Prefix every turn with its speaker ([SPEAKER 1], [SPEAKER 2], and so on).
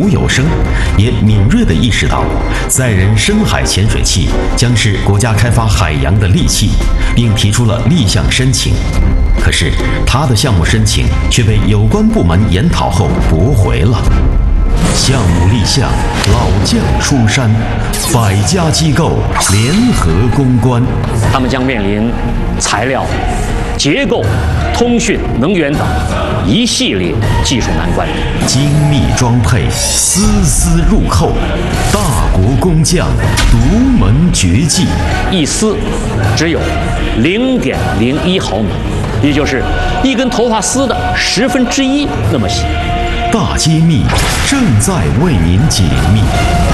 [SPEAKER 1] 有声，也敏锐地意识到，载人深海潜水器将是国家开发海洋的利器，并提出了立项申请。可是，他的项目申请却被有关部门研讨后驳回了。项目立项，老将出山，100家机构联合攻关。
[SPEAKER 2] 他们将面临材料、结构、通讯、能源等一系列技术难关。
[SPEAKER 1] 精密装配，丝丝入扣，大国工匠独门绝技，
[SPEAKER 2] 一丝只有0.01毫米，也就是一根头发丝的1/10那么细。
[SPEAKER 1] 大揭秘正在为您解密。